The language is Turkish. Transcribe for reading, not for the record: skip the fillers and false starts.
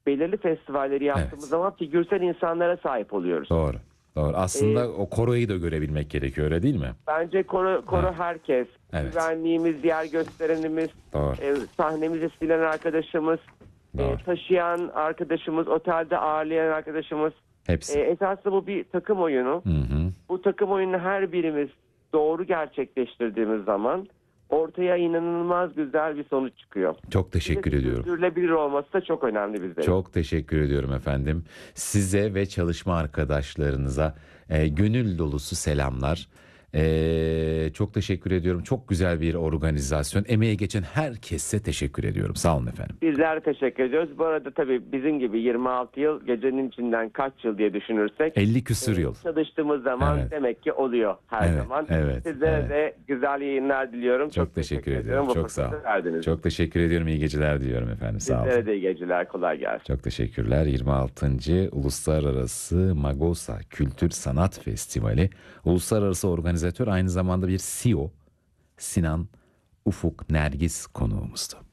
belirli festivalleri yaptığımız Evet. zaman figürsel insanlara sahip oluyoruz. Doğru. Doğru. Aslında o koroyu da görebilmek gerekiyor, öyle değil mi? Bence koro herkes. Evet. Güvenliğimiz, diğer gösterenimiz, Doğru. sahnemizi silen arkadaşımız, Doğru. taşıyan arkadaşımız, otelde ağırlayan arkadaşımız. Hepsi. Esasında bu bir takım oyunu. Hı hı. Bu takım oyununu her birimiz doğru gerçekleştirdiğimiz zaman ortaya inanılmaz güzel bir sonuç çıkıyor. Çok teşekkür ediyorum. Sürdürülebilir olması da çok önemli bizlere. Çok teşekkür ediyorum efendim. Size ve çalışma arkadaşlarınıza gönül dolusu selamlar. Çok teşekkür ediyorum. Çok güzel bir organizasyon. Emeğe geçen herkese teşekkür ediyorum. Sağ olun efendim. Bizler teşekkür ediyoruz. Bu arada tabii bizim gibi 26 yıl gecenin içinden kaç yıl diye düşünürsek 50 küsur yıl. çalıştığımız zaman Evet. demek ki oluyor her Evet, zaman. evet, Sizlere evet. de güzel yayınlar diliyorum. Çok teşekkür ediyorum. Bu Çok sağ fırsatı olun. verdiniz. Çok teşekkür ediyorum. İyi geceler diliyorum efendim. Sağ olun. Sizlere de iyi geceler. Kolay gelsin. Çok teşekkürler. 26. Uluslararası Magosa Kültür Sanat Festivali uluslararası organizatör, aynı zamanda bir CEO Sinan Ufuk Nergis konuğumuzdu.